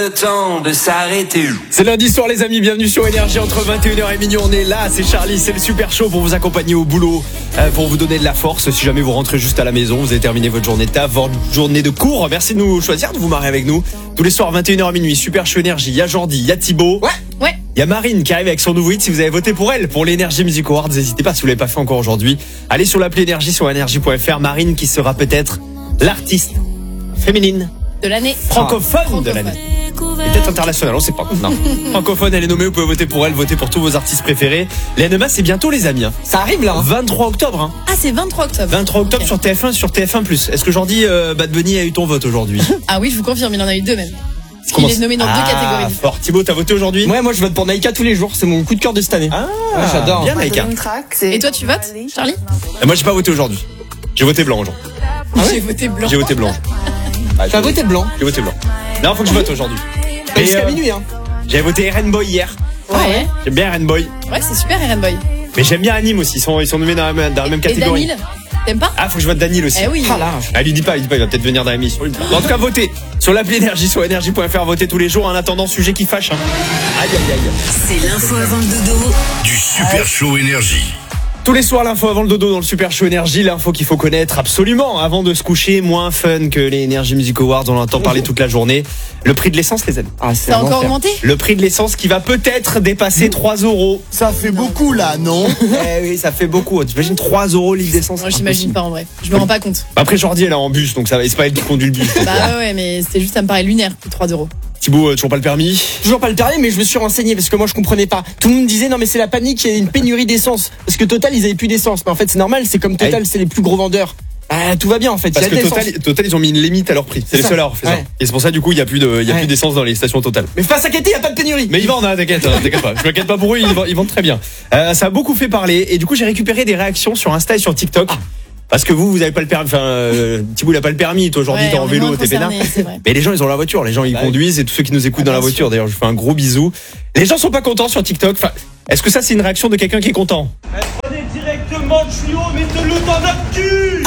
Le temps de s'arrêter. C'est lundi soir les amis, bienvenue sur Énergie entre 21h et minuit, on est là, c'est Charlie, c'est le super show pour vous accompagner au boulot, pour vous donner de la force si jamais vous rentrez juste à la maison, vous avez terminé votre journée de taf, votre journée de cours, merci de nous choisir, de vous marrer avec nous. Tous les soirs 21h à minuit, super show Énergie, il y a Jordi, il y a Thibaut, Ouais. il y a Marine qui arrive avec son nouveau hit, si vous avez voté pour elle, pour l'Energy Music Awards, n'hésitez pas si vous l'avez pas fait encore aujourd'hui, allez sur l'appli Énergie sur énergie.fr, Marine qui sera peut-être l'artiste féminine De l'année. francophone de l'année. Peut-être internationale, on sait pas. Non. Francophone, elle est nommée, vous pouvez voter pour elle, voter pour tous vos artistes préférés. Les NMA, c'est bientôt les amis. Hein. Ça arrive là. 23 octobre. Hein. Ah, c'est 23 octobre. 23 octobre sur TF1, sur TF1+. Est-ce que Jordi Bad Bunny a eu ton vote aujourd'hui? Ah oui, je vous confirme, il en a eu deux même. Parce Comment qu'il est nommé dans deux catégories. Fort. Thibaut, t'as voté aujourd'hui? Ouais, moi je vote pour Naïka tous les jours, c'est mon coup de cœur de cette année. Ah, ouais, j'adore. Bien Naïka. Et toi, tu votes, Charlie? Moi, j'ai pas voté aujourd'hui. J'ai voté blanc aujourd'hui. J'ai voté blanc. J'ai voté blanc. T'as voté blanc? J'ai voté blanc. Non, faut que je vote aujourd'hui. Jusqu'à minuit, hein. J'avais voté Eren Boy hier. Ouais. J'aime bien Eren Boy. Ouais, c'est super, Eren Boy. Mais j'aime bien Anime aussi. Ils sont nommés dans la même Et catégorie. Danil, t'aimes pas? Ah, faut que je vote Danil aussi. Eh oui. Ah là. Ah, lui dis pas, il va peut-être venir dans l'émission. En tout cas, votez sur l'appli Énergie, sur énergie.fr, votez tous les jours. En attendant, sujet qui fâche. Hein. Aïe, aïe, aïe. C'est l'info avant le dodo. Du Super Show Énergie. Tous les soirs, l'info avant le dodo dans le Super Show Énergie, l'info qu'il faut connaître absolument avant de se coucher. Moins fun que les Energy Music Awards, on en entend parler toute la journée. Le prix de l'essence, les amis. Ah, c'est Ça a encore augmenté? Le prix de l'essence qui va peut-être dépasser 3 euros. Ça fait beaucoup là, non? Eh oui, ça fait beaucoup. T'imagines 3 euros litre d'essence? Moi, j'imagine pas en vrai. Je me rends pas compte. Après, Jordi, elle est en bus, donc ça va. C'est pas elle qui conduit le bus. Bah ouais, mais c'était juste, ça me paraît lunaire, plus 3 euros. Thibaut, toujours pas le permis? Toujours pas le permis, mais je me suis renseigné parce que moi je comprenais pas. Tout le monde me disait non mais c'est la panique, il y a une pénurie d'essence. Parce que Total ils avaient plus d'essence. Mais en fait c'est normal, c'est comme Total, c'est les plus gros vendeurs. Ah, tout va bien en fait. Parce il y a que de l'essence. Total, ils ont mis une limite à leur prix. C'est C'est les ça. seuls à avoir fait ça. Ouais. Et c'est pour ça, du coup, il y a plus d'essence dans les stations Total. Mais faut pas s'inquiéter, il y a pas de pénurie. Mais ils vendent, hein, t'inquiète pas. Je m'inquiète pas pour eux, ils vendent très bien. Ça a beaucoup fait parler. Et du coup, j'ai récupéré des réactions sur Insta et sur TikTok. Parce que vous avez pas le permis. Enfin, Thibaut, il a pas le permis. Toi, aujourd'hui, Ouais, t'es en on est vélo, moins t'es peinard. concernés, c'est vrai. Mais les gens, ils ont la voiture. Les gens, ils conduisent. Et tous ceux qui nous écoutent dans la voiture. D'ailleurs, je fais un gros bisou. Les gens sont pas contents sur TikTok. Enfin, est-ce que ça, c'est une réaction de quelqu'un qui est content? Prenez directement le tuyau, mettez-le dans notre cul.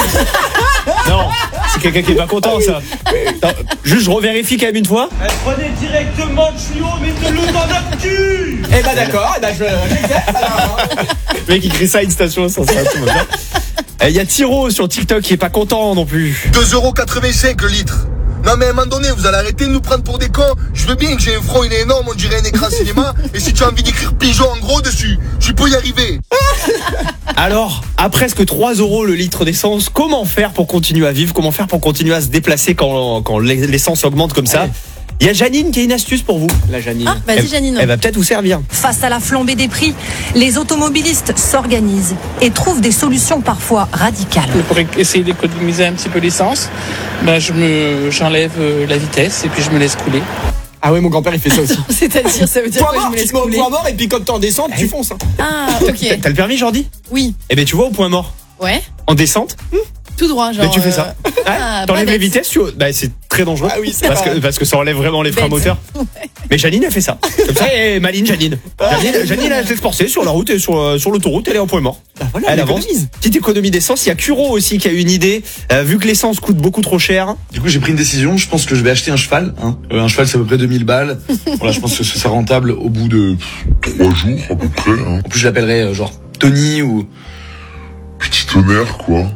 Non, c'est quelqu'un qui est pas content, ça. Attends, juste, je revérifie quand même une fois. Prenez directement le tuyau, mettez-le dans notre cul. Eh bah d'accord, eh bah Le mec, il crie ça à une station, ça va tout va bien. Il y a Tiro sur TikTok qui est pas content non plus. 2,85€ le litre. Non mais à un moment donné, vous allez arrêter de nous prendre pour des cons. Je veux bien que j'ai un front, il est énorme, on dirait un écran cinéma. Et si tu as envie d'écrire pigeon en gros dessus, tu peux y arriver. Alors, à presque 3 euros le litre d'essence, comment faire pour continuer à vivre? Comment faire pour continuer à se déplacer quand l'essence augmente comme ça? Il y a Janine qui a une astuce pour vous. La Janine. Ah, vas-y, Janine. Elle va peut-être vous servir. Face à la flambée des prix, les automobilistes s'organisent et trouvent des solutions parfois radicales. Pour essayer d'économiser un petit peu l'essence, j'enlève la vitesse et puis je me laisse couler. Ah ouais, mon grand-père il fait ça aussi. C'est-à-dire, ça veut dire Point quoi? Je mort, me tu laisse te mets au couler. point mort et puis quand t'es en descente, tu fonces. Hein. Ah, ok. T'as le permis, Jordi? Oui. Eh ben, tu vois, au point mort. Ouais. En descente, Tout droit, genre. mais tu fais ça. Ah, T'enlèves pas les bête. vitesses, bah, c'est très dangereux. Ah oui, c'est parce que ça enlève vraiment les freins Bête. moteurs. Mais Janine a fait ça. Comme ça, maline Janine. Janine a fait se forcer sur la route et sur l'autoroute, elle est en point mort. Bah voilà, Elle elle avance. économise. Petite économie d'essence. Il y a Curo aussi qui a une idée. Vu que l'essence coûte beaucoup trop cher. Du coup, j'ai pris une décision. Je pense que je vais acheter un cheval. Un cheval, c'est à peu près 2000 balles. Voilà, je pense que ce sera rentable au bout de 3 jours à peu près. Hein. En plus, je l'appellerai genre Tony ou... Petit tonnerre, quoi.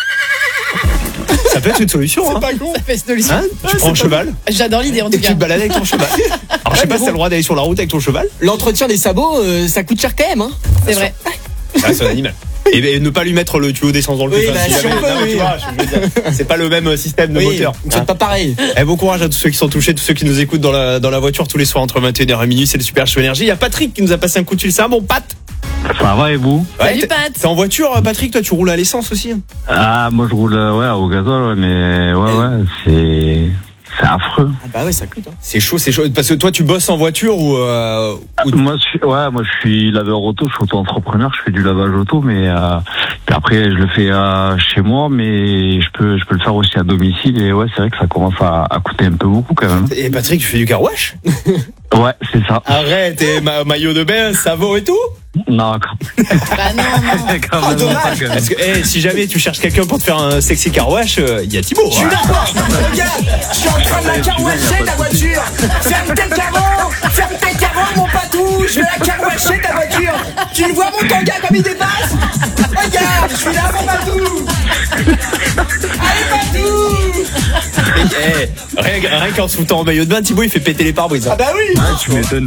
Ça peut être une solution. Hein. Pas con. Ça fait solution. Hein, tu prends un cheval J'adore l'idée en et tout tu cas. te balades avec ton cheval. Alors je sais pas si t'as le droit d'aller sur la route avec ton cheval. L'entretien des sabots, ça coûte cher quand même. Hein. C'est vrai. Ah, c'est un animal. Et ne pas lui mettre le tuyau d'essence dans le cul. Oui, bah, si si jamais- on peut, non, mais oui. tu vois, je veux dire, c'est pas le même système de moteur. C'est pas pareil. Bon courage à tous ceux qui sont touchés, tous ceux qui nous écoutent dans la voiture tous les soirs entre 21h et minuit. C'est le Super Show Énergie. Il y a Patrick qui nous a passé un coup de fil. Ça, bon, Pat. Ça va et vous? Salut, t'es- Pat. T'es en voiture, Patrick? Toi, tu roules à l'essence aussi? Ah, moi je roule au gazole, ouais, mais ouais, c'est affreux. Ah bah ouais, ça coûte. Hein. C'est chaud. Parce que toi, tu bosses en voiture ou Moi je suis laveur auto, je suis auto-entrepreneur, je fais du lavage auto, mais puis après je le fais chez moi, mais je peux le faire aussi à domicile, et ouais, c'est vrai que ça commence à coûter un peu beaucoup quand même. Et Patrick, tu fais du car wash? Ouais, c'est ça. Arrête, et maillot de bain, savon et tout? Non, Bah non. quand même dommage. pas, quand même. Parce que si jamais tu cherches quelqu'un pour te faire un sexy car wash, il y a Thibaut. Je suis d'accord. Regarde, je suis en train de la carouacher ta voiture. Ferme tes carreaux, mon patou. Je vais la carouacher ta voiture. Tu vois mon tanga comme il dépasse? Regarde, je suis là, mon patou. Allez, patou. Rien qu'en se foutant en maillot de bain, Thibaut il fait péter les pare-brises. Ah bah oui. Tu m'étonnes.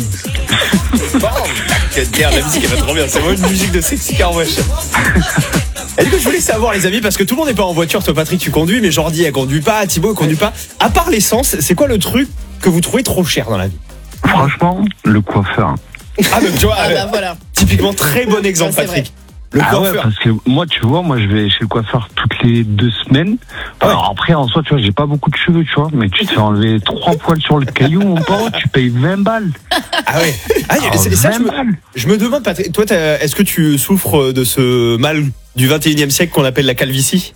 La musique elle va trop bien, c'est vraiment une musique de sexy car wash. Et du coup je voulais savoir les amis, parce que tout le monde n'est pas en voiture, toi Patrick tu conduis, mais Jordi elle conduit pas, Thibaut elle conduit pas. À part l'essence, c'est quoi le truc que vous trouvez trop cher dans la vie? Franchement, le coiffeur. Ah mais tu vois, Ah bah voilà. typiquement très bon exemple Ouais, c'est Patrick. Le Ah ouais, coiffeur. parce que moi, tu vois, je vais chez le coiffeur toutes les 2 semaines. Alors après, en soi, tu vois, j'ai pas beaucoup de cheveux, tu vois, mais tu te fais enlever 3 poils sur le caillou, mon pote, tu payes 20 balles. Ah ouais. Ah, c'est ça, 20 balles. je me demande Patrick, toi est-ce que tu souffres de ce mal du 21e siècle qu'on appelle la calvitie?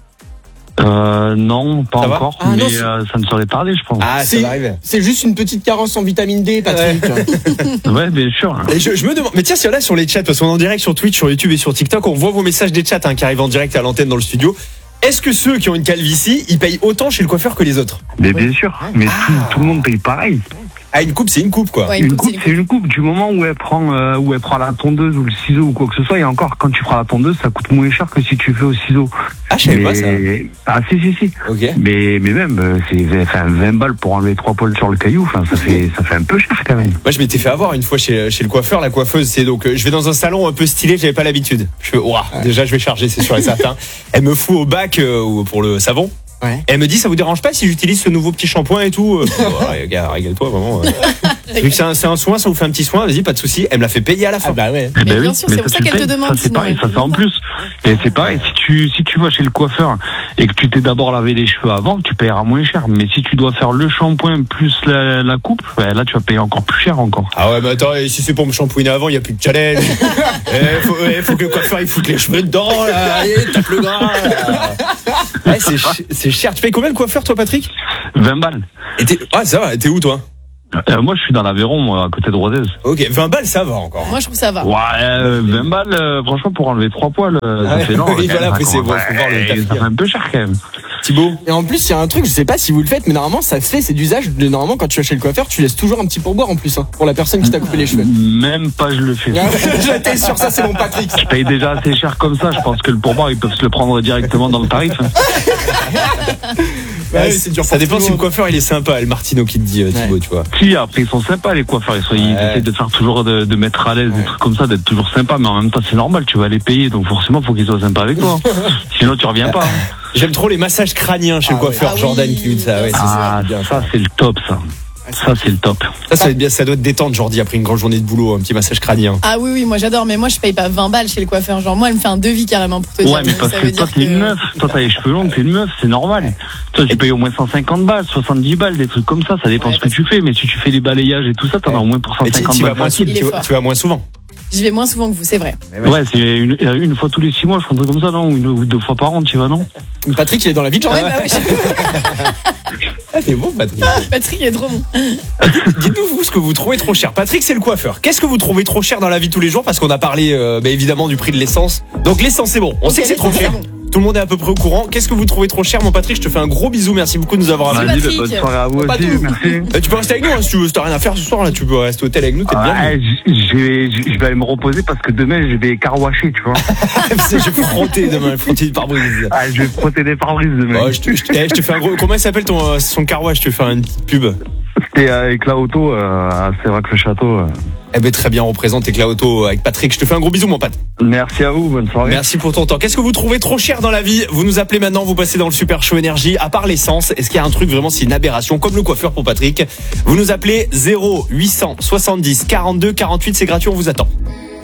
Non, pas Ça va encore, Ah, mais non, ça me serait tardé, je pense. Ah, ça va arriver. C'est juste une petite carence en vitamine D, Patrick. Ouais, bien sûr. Et je me demande, mais tiens, si on est là sur les chats, parce qu'on est en direct sur Twitch, sur YouTube et sur TikTok, on voit vos messages des chats qui arrivent en direct à l'antenne dans le studio. Est-ce que ceux qui ont une calvitie, ils payent autant chez le coiffeur que les autres? Mais bien sûr, mais tout le monde paye pareil. Ah, une coupe, c'est une coupe, quoi. Ouais, Une coupe, c'est une coupe. Du moment où elle prend la tondeuse ou le ciseau ou quoi que ce soit, et encore, quand tu feras la tondeuse, ça coûte moins cher que si tu fais au ciseau. Ah, je savais pas ça. Ah, si. Ok. Mais même, c'est 20 balles pour enlever 3 poils sur le caillou, enfin, ça fait un peu cher quand même. Moi, je m'étais fait avoir une fois chez le coiffeur. La coiffeuse, c'est donc, je vais dans un salon un peu stylé, j'avais pas l'habitude. Je fais, ouah, déjà, je vais charger, c'est sûr et certain. Elle me fout au bac ou pour le savon. Ouais. Elle me dit, ça vous dérange pas si j'utilise ce nouveau petit shampoing et tout? Ouais, gars, régale-toi, vraiment. Vu que c'est un soin, ça vous fait un petit soin, vas-y, pas de souci. Elle me l'a fait payer à la fin. Ah bah ouais. Eh Mais ben bien oui, sûr, mais c'est pour ça tu qu'elle te payes. demande, Ça, c'est sinon, pareil, elle ça c'est en plus. Et c'est pareil, si tu vas chez le coiffeur et que tu t'es d'abord lavé les cheveux avant, tu payeras moins cher. Mais si tu dois faire le shampoing plus la coupe, ben là tu vas payer encore plus cher encore. Ah ouais, mais attends, et si c'est pour me shampouiner avant, il y a plus de challenge. Faut que le coiffeur il foute les cheveux dedans, là. Allez, tape le gras. Là. Ouais, c'est cher. Tu payes combien le coiffeur, toi, Patrick? 20 balles. Ah, ça va, t'es où, toi? Moi je suis dans l'Aveyron, moi, à côté de Rodez. Ok, 20 balles, ça va encore. Moi, je trouve que ça va. Ouais, 20 balles, franchement, pour enlever 3 poils, ça Ouais, fait long. oui, voilà, après, c'est bon, faut voir le ça fait un peu cher quand même. Thibaut? Et en plus, il y a un truc, je sais pas si vous le faites, mais normalement, ça se fait, c'est d'usage. Normalement, quand tu vas chez le coiffeur, tu laisses toujours un petit pourboire en plus, hein, pour la personne qui t'a coupé les cheveux. Même pas je le fais. J'étais sûr, ça c'est mon Patrick. Je paye déjà assez cher comme ça, je pense que le pourboire, ils peuvent se le prendre directement dans le tarif. Ouais, c'est dur ça pour dépend tout le si le monde. coiffeur il est sympa, le Martino qui te dit, Thibaut, tu vois. Si, après ils sont sympas les coiffeurs, ils essaient de faire toujours de mettre à l'aise des trucs comme ça, d'être toujours sympa, mais en même temps c'est normal, tu vas les payer, donc forcément faut qu'ils soient sympas avec toi. Sinon tu reviens pas. J'aime trop les massages crâniens chez le coiffeur, Ah oui. Jordan qui dit ça. Ouais, Ah, ça c'est le top ça. Ça c'est le top. ça va être bien, ça doit te détendre, Jordi, après une grande journée de boulot, un petit massage crânien. Ah oui, moi j'adore, mais moi je paye pas 20 balles chez le coiffeur. Genre, moi elle me fait un devis carrément pour te dire. Ouais, mais parce ça que veut toi dire t'es une meuf, toi t'as les cheveux longs, t'es une meuf, c'est normal. Toi tu payes au moins 150 balles, 70 balles, des trucs comme ça dépend Ouais, ce que tu fais, mais si tu fais les balayages et tout ça, t'en as au moins pour Et 150 tu balles. Il est fort. tu vas moins souvent. Je vais moins souvent que vous, c'est vrai. Ouais, c'est une fois tous les 6 mois, je crois, un truc comme ça, non? Ou 2 fois par an, tu vas, non? Patrick, il est dans la vie de Jordan. Ouais, bah oui. Ah, c'est bon, Patrick. Patrick est trop bon. Dites-nous vous ce que vous trouvez trop cher. Patrick, c'est le coiffeur. Qu'est-ce que vous trouvez trop cher dans la vie de tous les jours? Parce qu'on a parlé évidemment du prix de l'essence. Donc l'essence c'est bon. On sait que c'est trop cher. Tout le monde est à peu près au courant. Qu'est-ce que vous trouvez trop cher, mon Patrick? Je te fais un gros bisou. Merci beaucoup de nous avoir appelés. Patrick. Bonne soirée à vous Pas aussi, tout. merci. Tu peux rester avec nous hein, si tu veux. Si t'as rien à faire ce soir, là, tu peux rester au hôtel avec nous. T'es bien. Ouais, je vais aller me reposer parce que demain je vais carwasher, tu vois. Je vais frotter demain, frotter du pare-brise. Ah, je vais frotter des pare-brises demain. Oh, je te fais un gros. Comment il s'appelle son carouage? Je te fais une petite pub. C'était avec la auto à Sévrac-le-Château. Eh ben très bien, on présente Éclat Auto avec Patrick. Je te fais un gros bisou, mon pote. Merci à vous, bonne soirée. Merci pour ton temps. Qu'est-ce que vous trouvez trop cher dans la vie? Vous nous appelez maintenant, vous passez dans le Super Show Énergie. À part l'essence, est-ce qu'il y a un truc vraiment, c'est une aberration, comme le coiffeur pour Patrick? Vous nous appelez 0870 42 48, c'est gratuit, on vous attend.